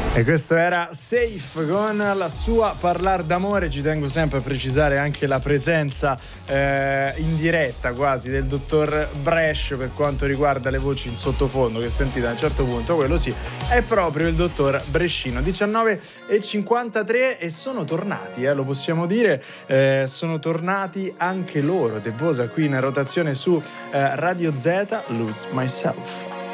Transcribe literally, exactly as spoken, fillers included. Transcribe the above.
E questo era Safe con la sua Parlar d'amore. Ci tengo sempre a precisare anche la presenza eh, in diretta quasi del dottor Brescia per quanto riguarda le voci in sottofondo che sentite a un certo punto. Quello sì, è proprio il dottor Brescino. diciannove e cinquantatré e sono tornati, eh, lo possiamo dire, eh, sono tornati anche loro. De Bosa qui in rotazione su eh, Radio Z, Lose Myself.